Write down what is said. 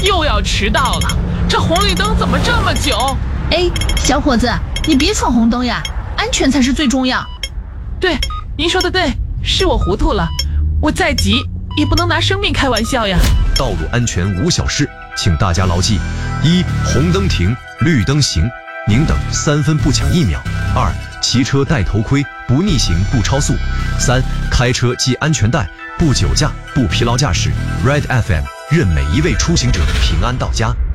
又要迟到了，这红绿灯怎么这么久？ 哎，小伙子，你别闯红灯呀，安全才是最重要。 对，您说的对，是我糊涂了，我再急也不能拿生命开玩笑呀。 道路安全无小事，请大家牢记：一、红灯停，绿灯行，宁等3分不抢1秒；二、骑车戴头盔，不逆行不超速；三、开车系安全带，不酒驾不疲劳驾驶。Red FM 任每一位出行者平安到家。